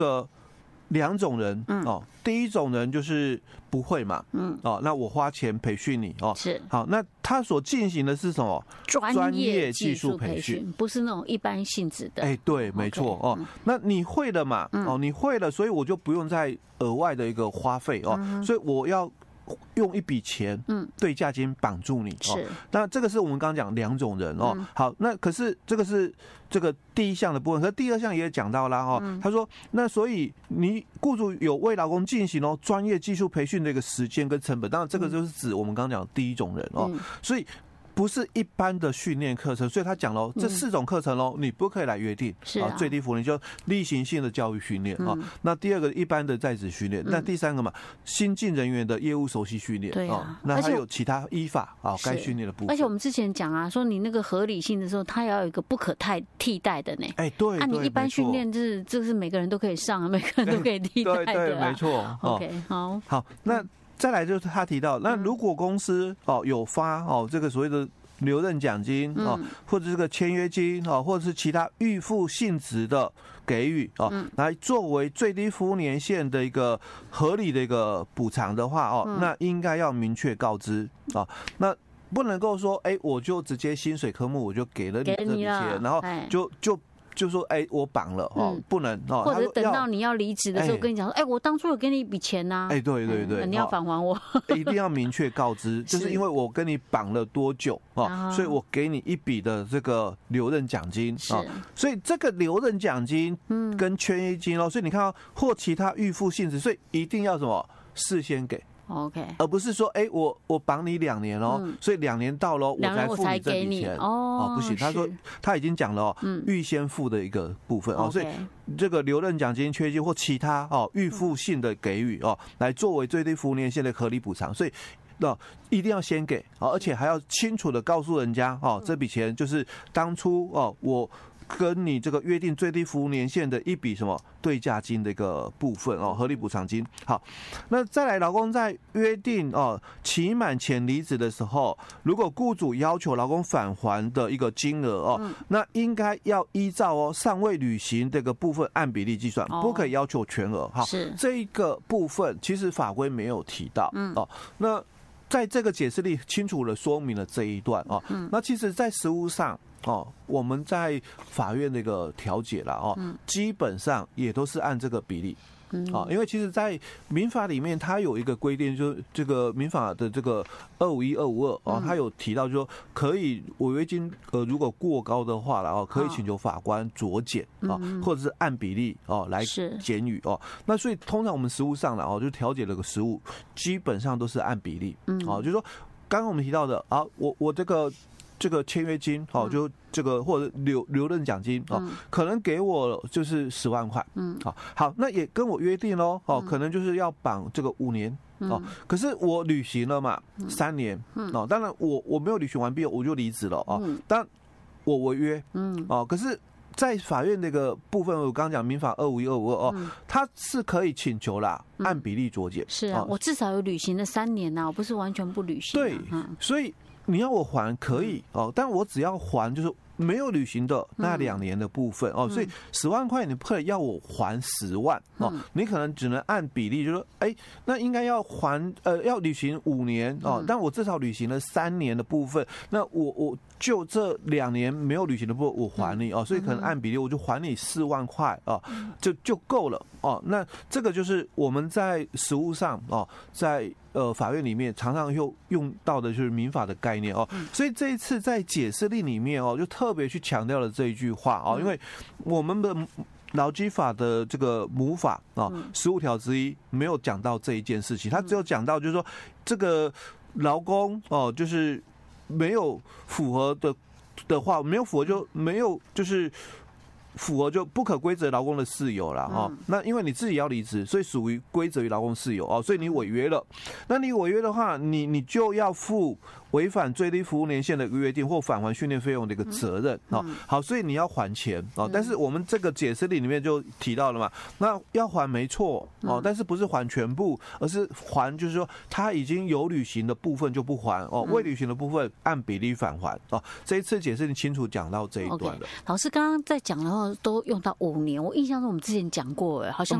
两种人哦，第一种人就是不会嘛，那我花钱培训你哦， 是好，那他所进行的是什么？ 专业技术培训， 不是那种一般性质的。 对，没错哦。那你会了嘛？你会了，所以我就不用再额外的一个花费哦，所以我要用一笔钱，对价金绑住你哦。那这个是我们刚刚讲两种人哦。好，那可是这个是这个第一项的部分，可是第二项也讲到啦哦。他说，那所以你雇主有为劳工进行专业技术培训的一个时间跟成本，当然这个就是指我们刚刚讲的第一种人哦。所以不是一般的训练课程，所以他讲了这4种课程你不可以来约定最低福利就例行性的教育训练那第二个一般的在职训练，那第三个嘛新进人员的业务熟悉训练那还有其他依法该训练的部分。 而且我们之前讲啊，说你那个合理性的时候，它也要有一个不可替代的呢。 对， 你一般训练这是每个人都可以上，每个人都可以替代的。 对，没错。 OK， 好， 那再来就是他提到，那如果公司有发这个所谓的留任奖金或者这个签约金或者是其他预付性质的给予来作为最低服务年限的一个合理的一个补偿的话那应该要明确告知那不能够说我就直接薪水科目我就给了你这笔钱，然后就说我绑了不能或者等到你要离职的时候跟你讲说我当初有给你一笔钱呐对， 你要返还我一定要明确告知就是因为我跟你绑了多久所以我给你一笔的这个留任奖金所以这个留任奖金跟签约金所以你看或其他预付性质，所以一定要什么事先给 OK， 而不是说我绑你2年所以2年到了我才付你这笔钱不行。他说他已经讲了预先付的一个部分所以这个留任奖金、缺金或其他预付性的给予来作为最低服务年限的合理补偿，所以一定要先给而且还要清楚的告诉人家这笔钱就是当初我跟你这个约定最低服务年限的一笔什么对价金的一个部分合理补偿金。好，那再来，劳工在约定期满前离职的时候，如果雇主要求劳工返还的一个金额那应该要依照尚未履行这个部分按比例计算，不可以要求全额。好，这一个部分其实法规没有提到那在这个解释里清楚的说明了这一段那其实在实务上我们在法院的一个调解啦基本上也都是按这个比例因为其实在民法里面它有一个规定，就是这个民法的这个251、252它有提到，就说可以违约金如果过高的话了可以请求法官酌减或者是按比例来减予那所以通常我们实务上了就调解这个实务基本上都是按比例就是说刚刚我们提到的我这个签约金就这个或者留任奖金可能给我就是10万块好，那也跟我约定咯可能就是要绑这个5年可是我履行了嘛3年当然我没有履行完毕我就离职了但我违约可是在法院那个部分，我刚刚讲民法251、252它是可以请求啦，按比例酌减。 是我至少有履行了3年我不是完全不履行。 对，所以你要我还可以但我只要还就是没有履行的那2年的部分所以10万块你不可以要我还10万你可能只能按比例，就是说那应该要还要履行5年但我至少履行了3年的部分，那我就这2年没有履行的部分我还你所以可能按比例我就还你4万块就够了那这个就是我们在实务上在法院里面常常用到的就是民法的概念所以这一次在解释令里面就特别去强调了这一句话因为我们的劳基法的这个母法15条之一没有讲到这一件事情，他只有讲到就是说这个劳工就是没有符合的话，没有符合就没有就是符合就不可归责劳工的事由啦那因为你自己要离职，所以属于归责于劳工事由所以你违约了。那你违约的话，你就要负违反最低服务年限的约定或返还训练费用的一个责任好，所以你要还钱但是我们这个解释令里面就提到了嘛，那要还没错但是不是还全部，而是还就是说他已经有履行的部分就不还未履行的部分按比例返还这一次解释令清楚讲到这一段了。 老师刚刚在讲的话后都用到5年。我印象中我们之前讲过，好像